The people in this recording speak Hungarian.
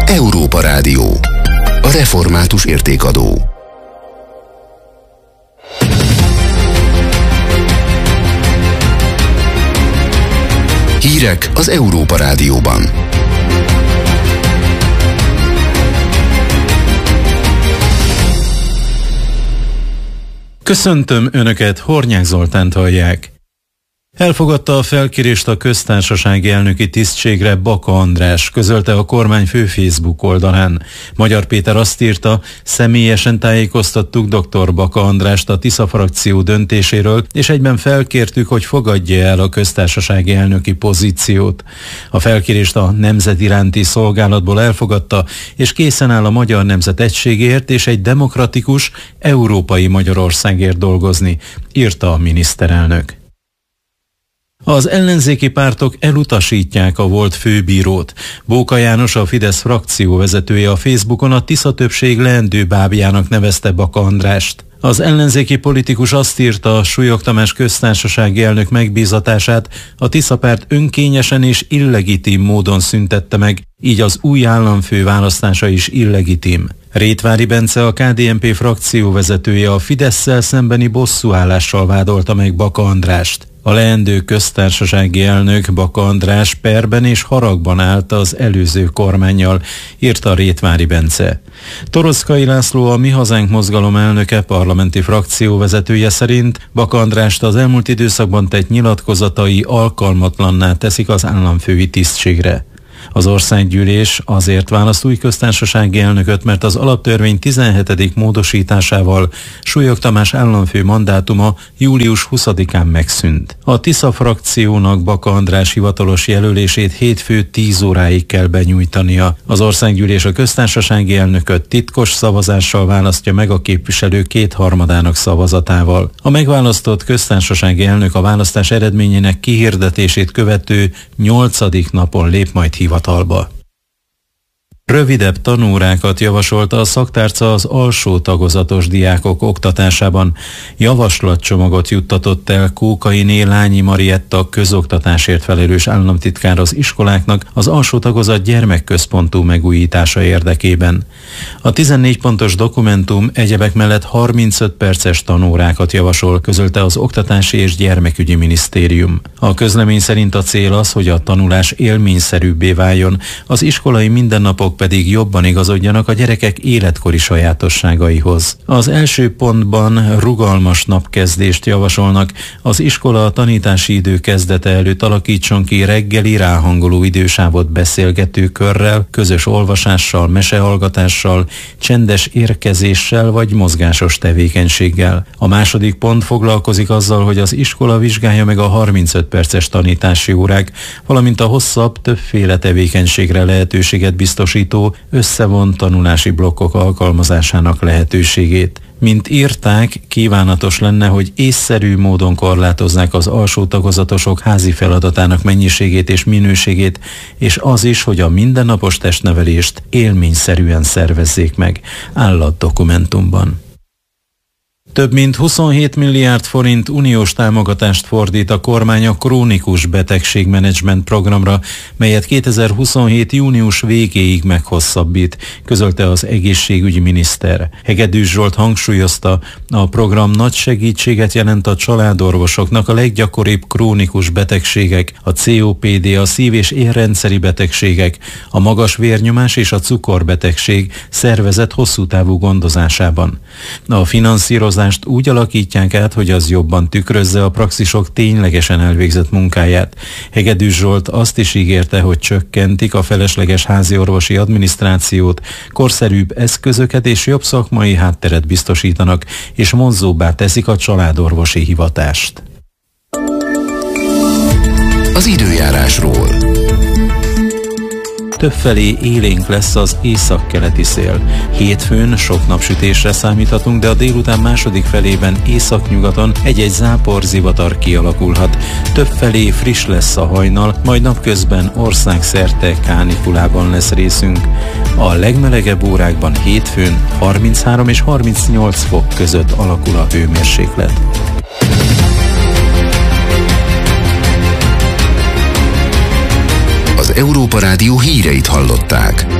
Európa Rádió. A református értékadó. Hírek az Európa Rádióban. Köszöntöm Önöket, Hornyák Zoltánt hallják. Elfogadta a felkérést a köztársasági elnöki tisztségre Baka András, közölte a kormányfő Facebook oldalán. Magyar Péter azt írta, személyesen tájékoztattuk dr. Baka Andrást a Tisza frakció döntéséről, és egyben felkértük, hogy fogadja el a köztársasági elnöki pozíciót. A felkérést a Nemzet iránti szolgálatból elfogadta, és készen áll a magyar nemzet egységért és egy demokratikus, európai Magyarországért dolgozni, írta a miniszterelnök. Az ellenzéki pártok elutasítják a volt főbírót. Bóka János, a Fidesz frakció vezetője a Facebookon a Tisza többség leendő bábjának nevezte Baka Andrást. Az ellenzéki politikus azt írta, Súlyog Tamás köztársasági elnök megbízatását a Tisza párt önkényesen és illegitim módon szüntette meg, így az új államfő választása is illegitim. Rétvári Bence, a KDNP frakció vezetője a Fidesszel szembeni bosszúállással vádolta meg Baka Andrást. A leendő köztársasági elnök Baka András perben és haragban állt az előző kormánnyal, írta Rétvári Bence. Toroczkai László, a Mi Hazánk mozgalom elnöke, parlamenti frakció vezetője szerint Baka Andrást az elmúlt időszakban tett nyilatkozatai alkalmatlanná teszik az államfői tisztségre. Az országgyűlés azért választ új köztársasági elnököt, mert az alaptörvény 17. módosításával Súlyog Tamás államfő mandátuma július 20-án megszűnt. A Tisza frakciónak Baka András hivatalos jelölését hétfő 10 óráig kell benyújtania. Az országgyűlés a köztársasági elnököt titkos szavazással választja meg a képviselők 2/3 szavazatával. A megválasztott köztársasági elnök a választás eredményének kihirdetését követő 8. napon lép majd hivatalba. Rövidebb tanórákat javasolta a szaktárca az alsó tagozatos diákok oktatásában. Javaslatcsomagot juttatott el Kókainé Lányi Marietta közoktatásért felelős államtitkár az iskoláknak az alsó tagozat gyermekközpontú megújítása érdekében. A 14 pontos dokumentum egyebek mellett 35 perces tanórákat javasol, közölte az Oktatási és Gyermekügyi Minisztérium. A közlemény szerint a cél az, hogy a tanulás élményszerűbbé váljon, az iskolai mindennapok pedig jobban igazodjanak a gyerekek életkori sajátosságaihoz. Az első pontban rugalmas napkezdést javasolnak. Az iskola a tanítási idő kezdete előtt alakítson ki reggeli ráhangoló idősávot beszélgetőkörrel, közös olvasással, mesehallgatással, csendes érkezéssel vagy mozgásos tevékenységgel. A második pont foglalkozik azzal, hogy az iskola vizsgálja meg a 35 perces tanítási órák, valamint a hosszabb, többféle tevékenységre lehetőséget biztosít összevont tanulási blokkok alkalmazásának lehetőségét. Mint írták, kívánatos lenne, hogy észszerű módon korlátozzák az alsó tagozatosok házi feladatának mennyiségét és minőségét, és az is, hogy a mindennapos testnevelést élményszerűen szervezzék meg, áll a dokumentumban. Több mint 27 milliárd forint uniós támogatást fordít a kormány a krónikus betegségmenedzsment programra, melyet 2027. június végéig meghosszabbít, közölte az egészségügyi miniszter. Hegedűs Zsolt hangsúlyozta, a program nagy segítséget jelent a családorvosoknak a leggyakoribb krónikus betegségek, a COPD, a szív- és érrendszeri betegségek, a magas vérnyomás és a cukorbetegség szervezett hosszú távú gondozásában. A finanszírozás úgy alakítják át, hogy az jobban tükrözze a praxisok ténylegesen elvégzett munkáját. Hegedűs Zsolt azt is ígérte, hogy csökkentik a felesleges háziorvosi adminisztrációt, korszerűbb eszközöket és jobb szakmai hátteret biztosítanak, és vonzóbbá teszik a családorvosi hivatást. Az időjárásról. Többfelé élénk lesz az északkeleti szél. Hétfőn sok napsütésre számíthatunk, de a délután második felében északnyugaton egy-egy záporzivatar kialakulhat. Többfelé friss lesz a hajnal, majd napközben országszerte kánikulában lesz részünk. A legmelegebb órákban hétfőn 33 és 38 fok között alakul a hőmérséklet. Az Európa Rádió híreit hallották.